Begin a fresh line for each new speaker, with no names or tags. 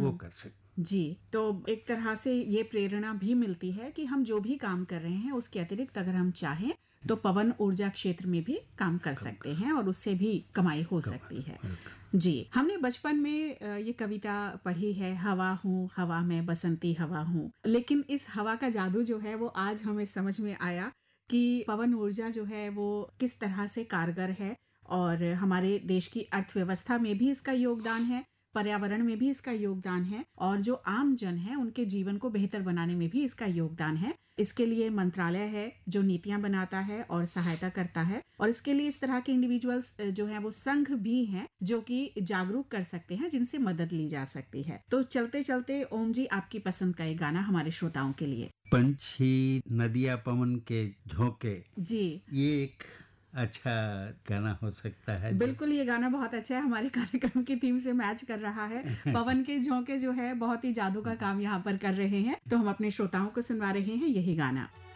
वो कर सकते।
जी, तो एक तरह से ये प्रेरणा भी मिलती है कि हम जो भी काम कर रहे हैं उसके अतिरिक्त अगर हम चाहें तो पवन ऊर्जा क्षेत्र में भी काम कर सकते हैं और उससे भी कमाई हो सकती है। जी, हमने बचपन में ये कविता पढ़ी है, हवा हूँ हवा में बसंती हवा हूँ, लेकिन इस हवा का जादू जो है वो आज हमें समझ में आया कि पवन ऊर्जा जो है वो किस तरह से कारगर है और हमारे देश की अर्थव्यवस्था में भी इसका योगदान है, पर्यावरण में भी इसका योगदान है और जो आम जन है उनके जीवन को बेहतर बनाने में भी इसका योगदान है। इसके लिए मंत्रालय है जो नीतियां बनाता है और सहायता करता है और इसके लिए इस तरह के इंडिविजुअल्स जो है वो संघ भी हैं जो कि जागरूक कर सकते हैं, जिनसे मदद ली जा सकती है। तो चलते चलते ओम जी, आपकी पसंद का एक गाना हमारे श्रोताओं के लिए।
पंछी नदिया पवन के झोंके,
जी,
ये एक अच्छा गाना हो सकता है।
बिल्कुल, ये गाना बहुत अच्छा है, हमारे कार्यक्रम की थीम से मैच कर रहा है। पवन के झोंके जो है बहुत ही जादू का काम यहाँ पर कर रहे हैं, तो हम अपने श्रोताओं को सुनवा रहे हैं यही गाना।